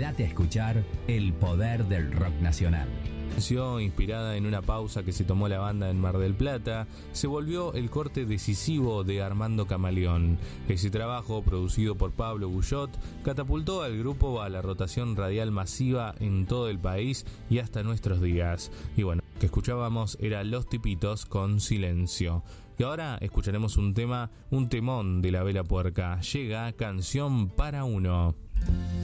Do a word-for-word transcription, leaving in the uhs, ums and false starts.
Quédate a escuchar el poder del rock nacional. Inspirada en una pausa que se tomó la banda en Mar del Plata, se volvió el corte decisivo de Armando Camaleón. Ese trabajo, producido por Pablo Guyot, catapultó al grupo a la rotación radial masiva en todo el país y hasta nuestros días. Y bueno, que escuchábamos era Los Tipitos con Silencio. Y ahora escucharemos un tema, un temón de La Vela Puerca. Llega Canción para Uno.